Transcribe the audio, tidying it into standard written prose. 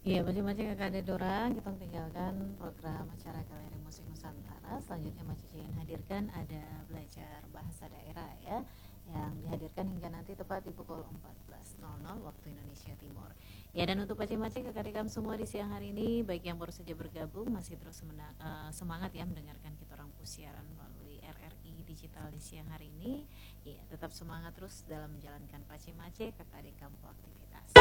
Iya, macam-macam Kakak ada dorang, kita tinggalkan program acara Galeri Musik Nusantara. Selanjutnya Mbak Cici ingin hadirkan ada belajar bahasa daerah ya, yang dihadirkan hingga nanti tepat di pukul 14.00 waktu Indonesia Timur. Ya, dan untuk macam-macam Kakak rekam semua di siang hari ini, baik yang baru saja bergabung masih terus semangat ya mendengarkan kita orang siaran melalui RRI Digital di siang hari ini. Ya, tetap semangat terus dalam menjalankan Pace Mace Kakak rekam aktivitas.